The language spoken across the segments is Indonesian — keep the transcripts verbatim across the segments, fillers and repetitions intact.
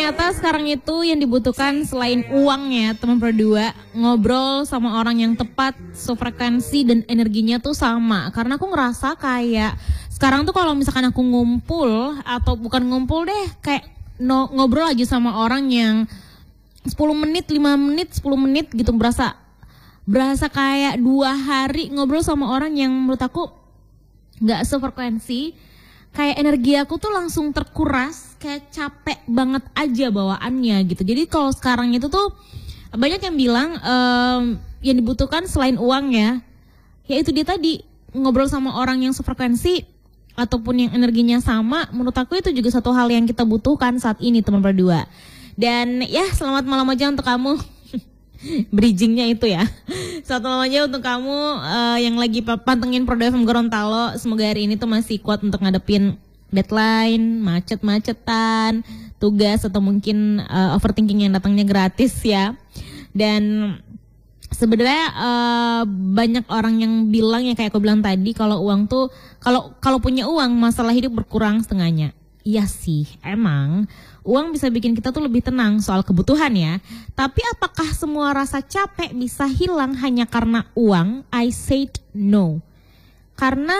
ternyata sekarang itu yang dibutuhkan selain uang ya teman berdua, ngobrol sama orang yang tepat, sefrekuensi dan energinya tuh sama. Karena aku ngerasa kayak sekarang tuh kalau misalkan aku ngumpul atau bukan ngumpul deh, kayak no, ngobrol aja sama orang yang sepuluh menit, lima menit, sepuluh menit gitu berasa berasa kayak dua hari ngobrol sama orang yang menurut aku nggak sefrekuensi. Kayak energi aku tuh langsung terkuras, kayak capek banget aja bawaannya gitu. Jadi kalau sekarang itu tuh banyak yang bilang um, yang dibutuhkan selain uang ya, ya itu dia tadi ngobrol sama orang yang sefrekuensi ataupun yang energinya sama. Menurut aku itu juga satu hal yang kita butuhkan saat ini teman berdua. Dan ya selamat malam aja untuk kamu. Bridgingnya itu ya. Selamat malam aja untuk kamu uh, yang lagi pantengin Prodo F M Gorontalo. Semoga hari ini tuh masih kuat untuk ngadepin deadline, macet-macetan, tugas atau mungkin uh, overthinking yang datangnya gratis ya. Dan sebenarnya uh, banyak orang yang bilang ya kayak aku bilang tadi, kalau uang tuh kalau kalau punya uang masalah hidup berkurang setengahnya. Iya sih, emang uang bisa bikin kita tuh lebih tenang soal kebutuhan ya. Tapi apakah semua rasa capek bisa hilang hanya karena uang? I said no. Karena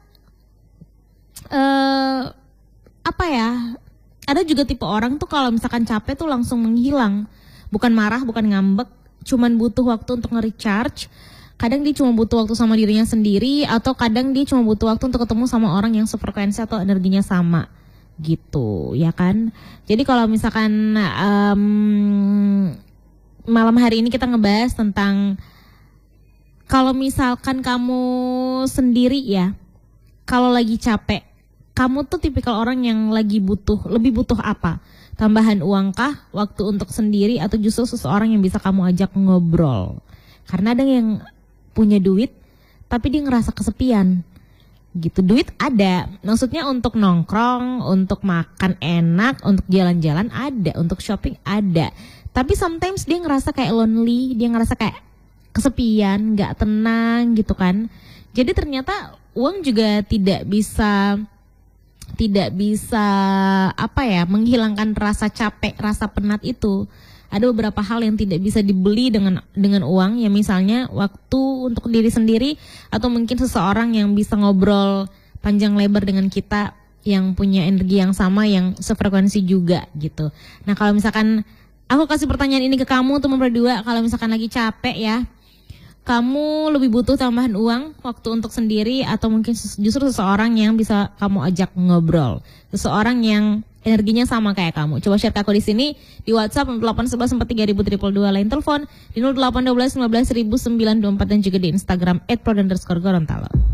uh, apa ya? Ada juga tipe orang tuh kalau misalkan capek tuh langsung menghilang. Bukan marah, bukan ngambek, cuman butuh waktu untuk nge-recharge. Kadang dia cuma butuh waktu sama dirinya sendiri, atau kadang dia cuma butuh waktu untuk ketemu sama orang yang sefrekuensi atau energinya sama. Gitu ya kan. Jadi kalau misalkan um, malam hari ini kita ngebahas tentang kalau misalkan kamu sendiri ya, kalau lagi capek, kamu tuh tipikal orang yang lagi butuh, lebih butuh apa? Tambahan uang kah, waktu untuk sendiri, atau justru seseorang yang bisa kamu ajak ngobrol? Karena ada yang punya duit tapi dia ngerasa kesepian gitu. Duit ada, maksudnya untuk nongkrong, untuk makan enak, untuk jalan-jalan ada, untuk shopping ada. Tapi sometimes dia ngerasa kayak lonely, dia ngerasa kayak kesepian, gak tenang gitu kan. Jadi ternyata uang juga tidak bisa, tidak bisa apa ya, menghilangkan rasa capek, rasa penat itu. Ada beberapa hal yang tidak bisa dibeli dengan dengan uang, ya misalnya waktu untuk diri sendiri, atau mungkin seseorang yang bisa ngobrol panjang lebar dengan kita, yang punya energi yang sama, yang sefrekuensi juga gitu. Nah kalau misalkan aku kasih pertanyaan ini ke kamu teman berdua, kalau misalkan lagi capek ya, kamu lebih butuh tambahan uang, waktu untuk sendiri, atau mungkin justru seseorang yang bisa kamu ajak ngobrol, seseorang yang energinya sama kayak kamu? Coba share ke aku di sini di WhatsApp nol delapan satu satu empat tiga nol nol nol nol, lain telepon di nol delapan satu dua sembilan belas sembilan dua empat, dan juga di Instagram et prodo underscore Gorontalo.